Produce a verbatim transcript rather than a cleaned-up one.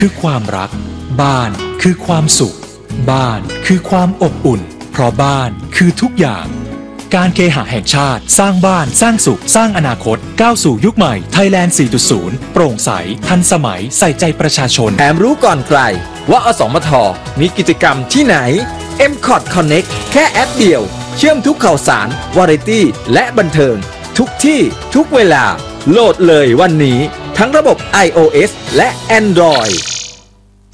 คือความรักบ้านคือความสุขบ้านคือความอบอุ่นเพราะบ้านคือทุกอย่างการเคหะแห่งชาติสร้างบ้านสร้างสุขสร้างอนาคตก้าวสู่ยุคใหม่ไทยแลนด์ สี่จุดศูนย์ โปร่งใสทันสมัยใส่ใจประชาชนแถมรู้ก่อนใครว่าอสมทมีกิจกรรมที่ไหน เอ็ม คอท Connect แค่แอปเดียวเชื่อมทุกข่าวสารวาไรตี้และบันเทิงทุกที่ทุกเวลาโหลดเลยวันนี้ทั้งระบบ ไอ โอ เอส และ Android